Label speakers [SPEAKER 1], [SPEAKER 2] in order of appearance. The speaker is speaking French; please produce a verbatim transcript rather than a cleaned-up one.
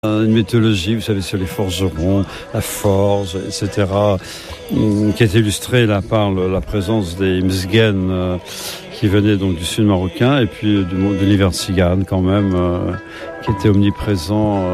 [SPEAKER 1] Une mythologie, vous savez, sur les forgerons, la forge, et cetera, qui est illustrée là par le, la présence des Mzgen euh, qui venaient donc du sud marocain et puis du, de l'univers tzigane quand même, euh, qui était omniprésent. Euh,